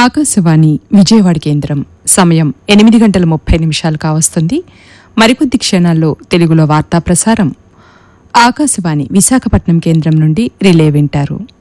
ఆకాశవాణి విజయవాడ కేంద్రం. సమయం 8:30 కావస్తుంది. మరికొద్ది క్షణాల్లో తెలుగులో వార్తా ప్రసారం ఆకాశవాణి విశాఖపట్నం కేంద్రం నుండి రిలే వింటారు.